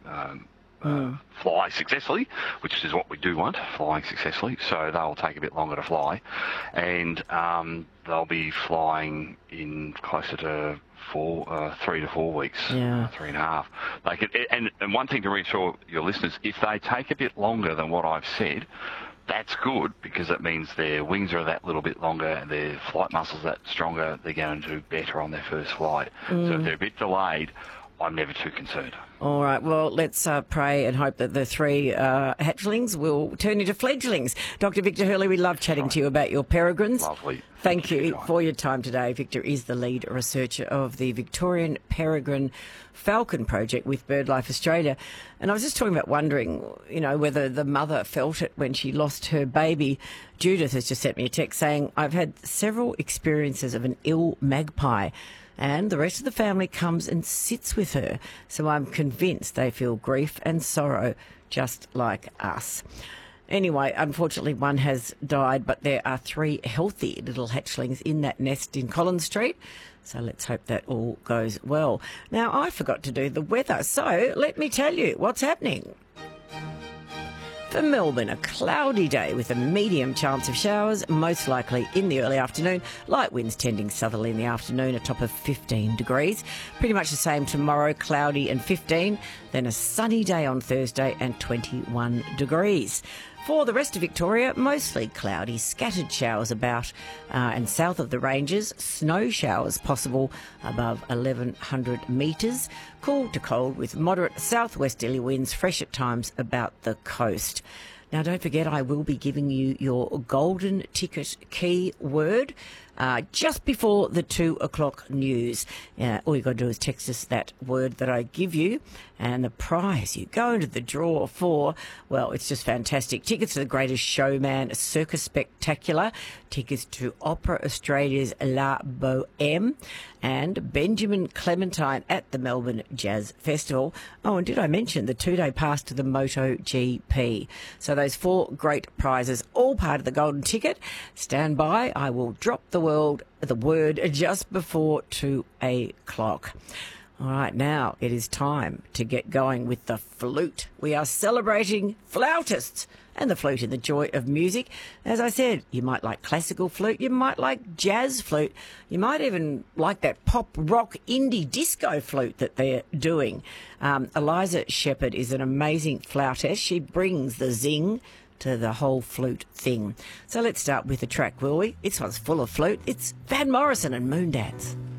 fly successfully, which is what we do want, flying successfully. So they'll take a bit longer to fly, and they'll be flying in closer to 3 to 4 weeks, 3.5. They can, and one thing to reassure your listeners, if they take a bit longer than what I've said, that's good, because it means their wings are that little bit longer and their flight muscles that stronger. They're going to do better on their first flight. So if they're a bit delayed, I'm never too concerned. All right, well, let's pray and hope that the 3 hatchlings will turn into fledglings. Dr. Victor Hurley, we love chatting to you about your peregrines. Lovely. Thank you for your time today. Victor is the lead researcher of the Victorian Peregrine Falcon Project with BirdLife Australia. And I was just talking about wondering, whether the mother felt it when she lost her baby. Judith has just sent me a text saying, I've had several experiences of an ill magpie, and the rest of the family comes and sits with her. So I'm convinced they feel grief and sorrow just like us. Anyway, unfortunately, one has died, but there are 3 healthy little hatchlings in that nest in Collins Street. So let's hope that all goes well. Now, I forgot to do the weather, so let me tell you what's happening. For Melbourne, a cloudy day with a medium chance of showers, most likely in the early afternoon. Light winds tending southerly in the afternoon, a top of 15 degrees. Pretty much the same tomorrow, cloudy and 15. Then a sunny day on Thursday and 21 degrees. For the rest of Victoria, mostly cloudy, scattered showers about and south of the ranges, snow showers possible above 1,100 metres. Cool to cold with moderate southwesterly winds, fresh at times about the coast. Now, don't forget, I will be giving you your golden ticket key word just before the 2 o'clock news. All you've got to do is text us that word that I give you, and the prize you go into the draw for, well, it's just fantastic. Tickets to the Greatest Showman Circus Spectacular, tickets to Opera Australia's La Boheme, and Benjamin Clementine at the Melbourne Jazz Festival. Oh, and did I mention the 2-day pass to the MotoGP? So those 4 great prizes, all part of the golden ticket. Stand by. I will drop the word just before 2 o'clock. All right, now it is time to get going with the flute. We are celebrating flautists and the flute in the joy of music. As I said, you might like classical flute, you might like jazz flute, you might even like that pop rock indie disco flute that they're doing. Eliza Shepherd is an amazing flautist. She brings the zing to the whole flute thing. So let's start with the track, will we? This one's full of flute. It's Van Morrison and Moondance.